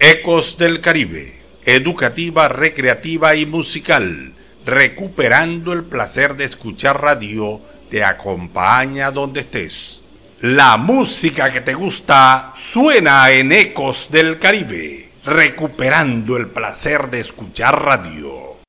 Ecos del Caribe, educativa, recreativa y musical, recuperando el placer de escuchar radio, te acompaña donde estés. La música que te gusta suena en Ecos del Caribe, recuperando el placer de escuchar radio.